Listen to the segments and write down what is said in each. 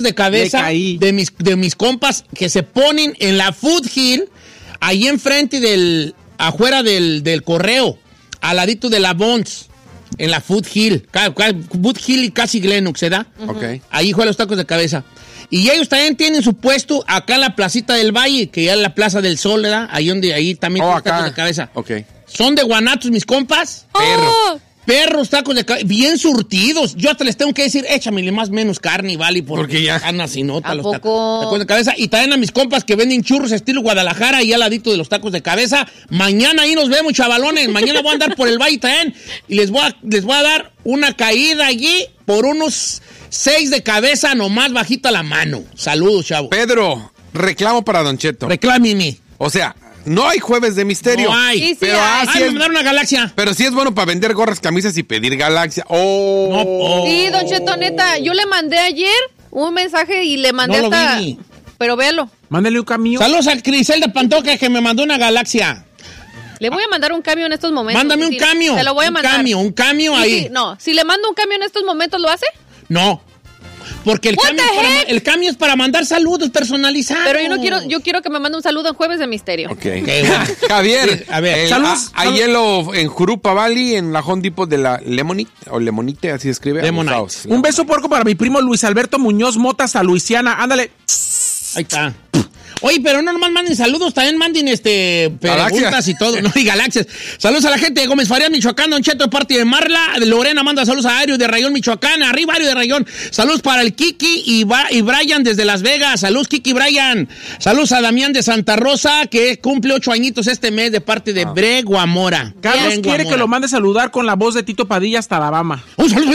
de cabeza de mis compas que se ponen en la Foothill, ahí enfrente afuera del correo, al ladito de la Bonds, en la Foothill y casi Glenux, ¿se da? Okay. Ahí juegan los tacos de cabeza. Y ellos también tienen su puesto acá en la placita del Valle, que ya es la Plaza del Sol, ¿verdad? Ahí también tienen tacos de cabeza. Okay. Son de Guanatos, mis compas. Perros, tacos de cabeza, bien surtidos. Yo hasta les tengo que decir, échamele más menos carne, ¿vale? Porque ya ganan así nota los tacos de cabeza. Y también a mis compas que venden churros estilo Guadalajara y al ladito de los tacos de cabeza. Mañana ahí nos vemos, chavalones. Mañana voy a andar por el Valle también y les voy a dar una caída allí por unos 6 de cabeza, nomás bajita la mano. Saludos, chavo. Pedro, reclamo para Don Cheto. Reclámeme. O sea, no hay jueves de misterio. No hay. Sí, pero me mandaron una galaxia. Pero sí es bueno para vender gorras, camisas y pedir galaxia. Sí, Don Cheto, neta, yo le mandé ayer un mensaje y le mandé hasta... vi. Pero véalo. Mándale un camión. Saludos a Criselda Pantoja que me mandó una galaxia. Le voy a mandar un cambio en estos momentos. Mándame un cambio. Se lo voy a mandar. Un cambio ahí. Si le mando un cambio en estos momentos, ¿lo hace? No. Porque el cambio es para mandar saludos personalizados. Pero yo quiero que me mande un saludo en Jueves de Misterio. Ok. Javier, a ver, saludos. Hay hielo en Jurupa Valley, en la Home Depot de la Lemonite, así se escribe. Lemonite. Un beso puerco para mi primo Luis Alberto Muñoz Mota hasta Luisiana. Ándale. Ahí está. Oye, pero no nomás manden saludos, también manden preguntas y todo, ¿no? Y galaxias. Saludos a la gente de Gómez Farías, Michoacán, Don Cheto, de parte de Marla. Lorena manda saludos a Ario de Rayón, Michoacán. Arriba, Ario de Rayón. Saludos para el Kiki y Brian desde Las Vegas. Saludos, Kiki y Brian. Saludos a Damián de Santa Rosa, que cumple 8 añitos este mes de parte de Breguamora. Carlos quiere que lo mande saludar con la voz de Tito Padilla hasta Alabama. ¡Un saludo!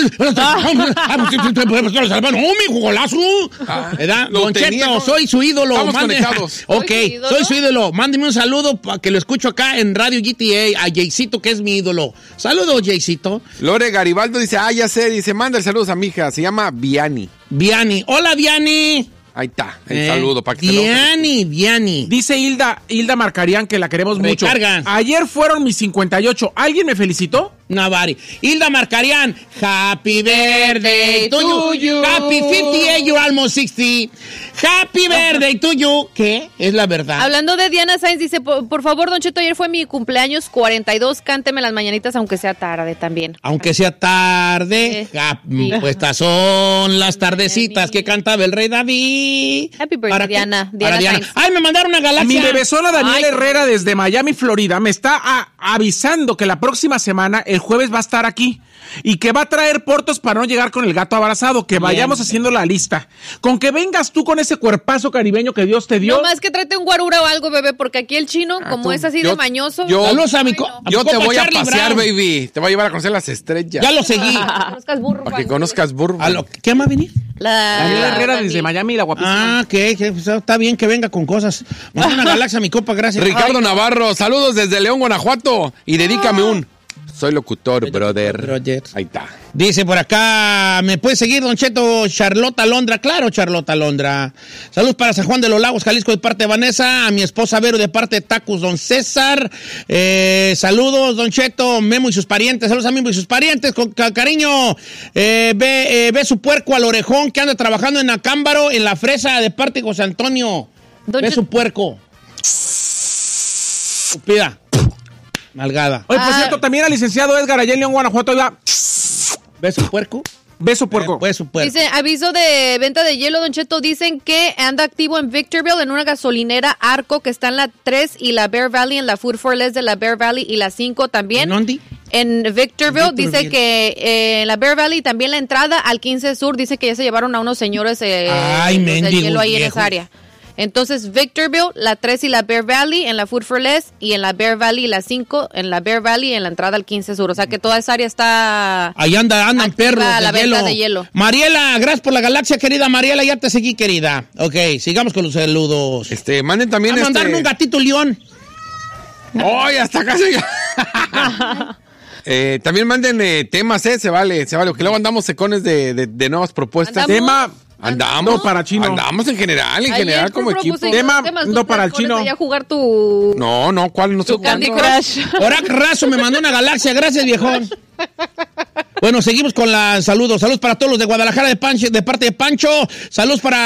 ¡Oh, mi golazo! Don Cheto, soy su ídolo. Estamos conectados. Ok, soy su ídolo. Mándeme un saludo para que lo escucho acá en Radio GTA a Jaycito, que es mi ídolo. Saludos, Jaycito. Lore Garibaldo dice, ya sé, dice, manda el saludo a mi hija, se llama Viani. Hola, Viani. Ahí está, el saludo para que Viani. Dice Hilda Marcarián que la queremos mucho. Recarga. Ayer fueron mis 58. ¿Alguien me felicitó? Navari. Hilda Marcarián, happy birthday to you. Happy 58, you're almost 60. Happy birthday to you. ¿Qué? Es la verdad. Hablando de Diana Sainz, dice, por favor, Don Cheto, ayer fue mi cumpleaños 42, cánteme las mañanitas aunque sea tarde también. Aunque sea tarde, pues estas son las tardecitas que cantaba el rey David. Happy birthday, Diana Sainz. Ay, me mandaron una galaxia. Mi bebezona Daniel Herrera desde Miami, Florida, me está avisando que la próxima semana, el jueves, va a estar aquí y que va a traer portos para no llegar con el gato abrazado, que vayamos haciendo la lista. Con que vengas tú con ese cuerpazo caribeño que Dios te dio. No más que tráete un guarura o algo, bebé, porque aquí el chino, como es así de mañoso. Yo te voy a Charlie pasear, Brown. Baby. Te voy a llevar a conocer las estrellas. Ya lo seguí. Conozcas burro. Para que conozcas burro. ¿Qué va a venir? Daniel Herrera desde Miami, la guapísima. Que está bien que venga con cosas. Manda una galaxia, mi copa, gracias. Ricardo Navarro, saludos desde León, Guanajuato. Y dedícame soy locutor, brother. Ahí está. Dice por acá, ¿me puede seguir, Don Cheto? Charlota Londra. Claro, Charlota Londra. Saludos para San Juan de los Lagos, Jalisco, de parte de Vanessa. A mi esposa Vero, de parte de Tacos, Don César. Saludos, Don Cheto, Memo y sus parientes. Saludos a Memo y sus parientes, con cariño. Ve su puerco al orejón que anda trabajando en Acámbaro, en la fresa, de parte de José Antonio. Ve su puerco. Pida. Nalgada. Oye, por cierto, también al licenciado Edgar allá en León, Guanajuato. ¿Beso puerco? Beso puerco. Dice, aviso de venta de hielo, Don Cheto. Dicen que anda activo en Victorville, en una gasolinera Arco, que está en la 3 y la Bear Valley, en la Food for Less de la Bear Valley y la 5 también. ¿En dónde? En Victorville. Dice que en la Bear Valley también la entrada al 15 Sur, dice que ya se llevaron a unos señores de hielo ahí en esa área. Entonces, Victorville, la 3 y la Bear Valley, en la Food for Less, y en la Bear Valley, la 5, en la Bear Valley, en la entrada al 15 Sur. O sea que toda esa área está... Ahí andan perros la venta de hielo. Mariela, gracias por la galaxia, querida. Mariela, ya te seguí, querida. Ok, sigamos con los saludos. Manden también mandarme un gatito león. ¡Ay, hasta casi! También manden temas, se vale. Que luego andamos secones de nuevas propuestas. Andamos para chino. Andamos en general como equipo. Tema no para el chino. A jugar tu... ¿Cuál? No sé. Tu Candy Crush. Orac Razo me mandó una galaxia, gracias, viejón. Bueno, seguimos con los saludos. Saludos para todos los de Guadalajara de parte de Pancho. Saludos para